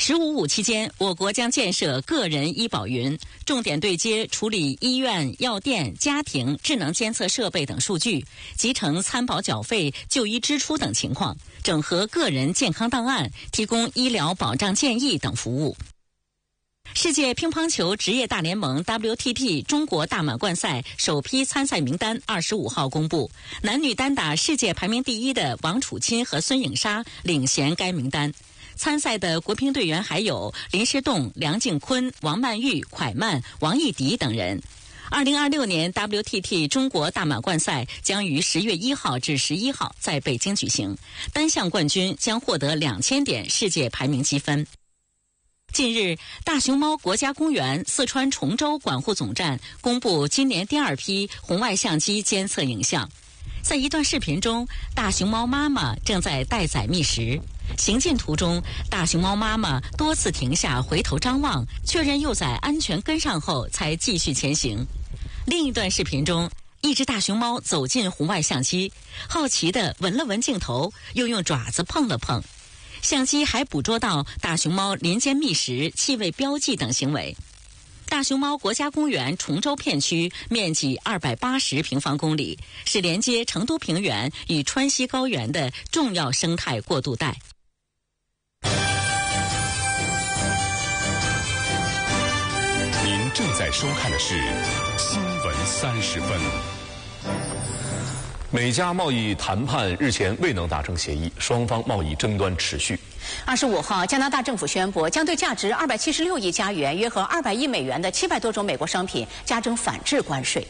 “15+5”期间，我国将建设个人医保云，重点对接处理医院、药店、家庭智能监测设备等数据，集成参保缴费、就医支出等情况，整合个人健康档案，提供医疗保障建议等服务。世界乒乓球职业大联盟 WTT 中国大满贯赛首批参赛名单25号公布，男女单打世界排名第1的王楚钦和孙颖莎领衔该名单。参赛的国乒队员还有林诗栋、梁靖昆、王曼玉、蒯曼、王艺迪等人。2026年 WTT 中国大满贯赛将于10月1号至11号在北京举行，单项冠军将获得2000点世界排名积分。近日，大熊猫国家公园四川崇州管护总站公布今年第2批红外相机监测影像。在一段视频中，大熊猫妈妈正在待崽觅食，行进途中，大熊猫妈妈多次停下回头张望，确认幼崽安全跟上后才继续前行。另一段视频中，一只大熊猫走进红外相机，好奇地闻了闻镜头，又用爪子碰了碰。相机还捕捉到大熊猫林间觅食、气味标记等行为。大熊猫国家公园崇州片区面积280平方公里，是连接成都平原与川西高原的重要生态过渡带。 您正在收看的是新闻30分。美加贸易谈判日前未能达成协议，双方贸易争端持续。 25号，加拿大政府宣布将对价值276亿加元（约合200亿美元）的700多种美国商品加征反制关税。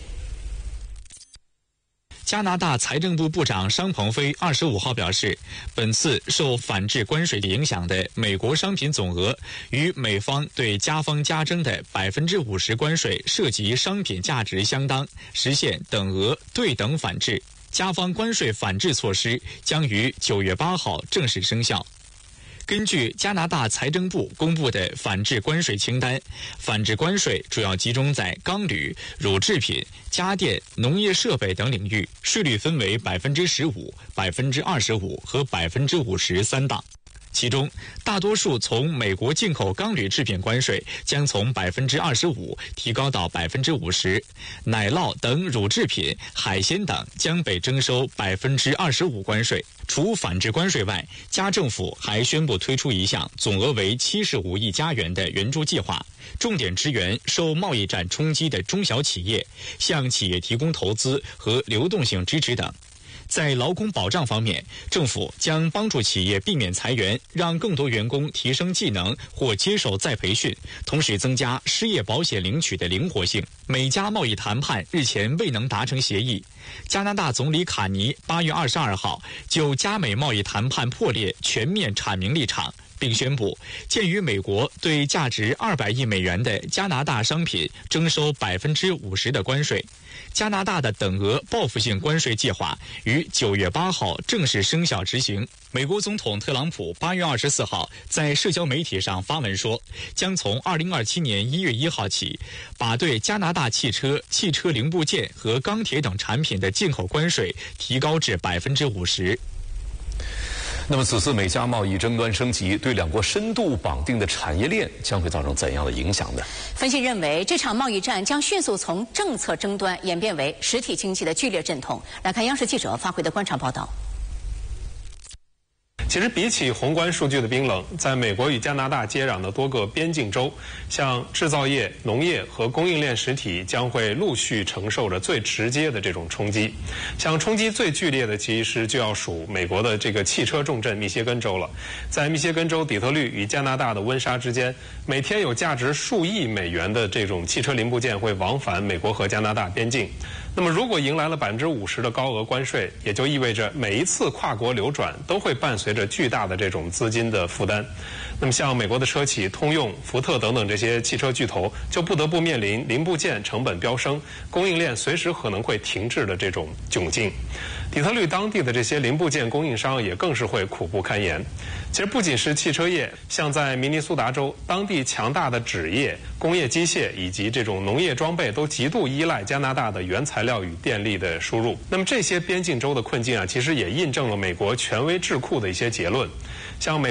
加拿大财政部部长商鹏飞25号表示，本次受反制关税影响的美国商品总额与美方对加方加征的50%关税涉及商品价值相当，实现等额对等反制。加方关税反制措施将于9月8号正式生效。根据加拿大财政部公布的反制关税清单，反制关税主要集中在钢铝、乳制品、家电、农业设备等领域，税率分为15%、25%和53%档。其中，大多数从美国进口钢铝制品关税将从25%提高到50%，奶酪等乳制品、海鲜等将被征收25%关税。除反制关税外，加政府还宣布推出一项总额为75亿加元的援助计划，重点支援受贸易战冲击的中小企业，向企业提供投资和流动性支持等。在劳工保障方面，政府将帮助企业避免裁员，让更多员工提升技能或接受再培训，同时增加失业保险领取的灵活性。美加贸易谈判日前未能达成协议，加拿大总理卡尼8月22号就加美贸易谈判破裂全面阐明立场，并宣布，鉴于美国对价值200亿美元的加拿大商品征收50%的关税，加拿大的等额报复性关税计划于9月8号正式生效执行。美国总统特朗普8月24号在社交媒体上发文说，将从2027年1月1号起，把对加拿大汽车、汽车零部件和钢铁等产品的进口关税提高至50%。 那么此次美加贸易争端升级，对两国深度绑定的产业链将会造成怎样的影响呢？ 分析认为，这场贸易战将迅速从政策争端演变为实体经济的剧烈阵痛。来看央视记者发回的观察报道。 其实比起宏观数据的冰冷，在美国与加拿大接壤的多个边境州，像制造业、农业和供应链实体将会陆续承受着最直接的这种冲击。像冲击最剧烈的，其实就要数美国的这个汽车重镇密歇根州了。在密歇根州底特律与加拿大的温莎之间，每天有价值数亿美元的这种汽车零部件会往返美国和加拿大边境。那么如果迎来了50%的高额关税，也就意味着每一次跨国流转都会伴随着巨大的这种资金的负担。那么像美国的车企通用、福特等等这些汽车巨头，就不得不面临零部件成本飙升、供应链随时可能会停滞的这种窘境。底特律当地的这些零部件供应商也更是会苦不堪言。其实不仅是汽车业，像在明尼苏达州，当地强大的纸业、工业机械以及这种农业装备都极度依赖加拿大的原材料与电力的输入。那么这些边境州的困境啊，其实也印证了美国权威智库的一些结论。像美